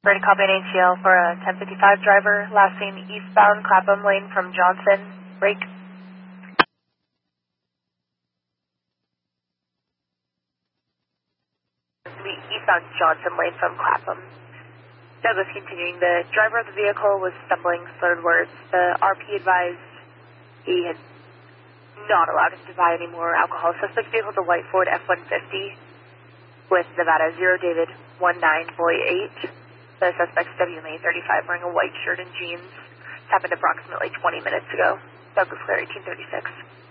Ready to copy an ATL for a 1055 driver, last seen eastbound Clapham Lane from Johnson. Break. Eastbound Johnson Lane from Clapham. Douglas continuing. The driver of the vehicle was stumbling, slurred words. The RP advised he had not allowed him to buy any more alcohol. Suspect vehicle is a white Ford F-150 with Nevada 0 David 19 Boy 8. The suspect's WMA 35 wearing a white shirt and jeans. This happened approximately 20 minutes ago. Douglas Clear 1836.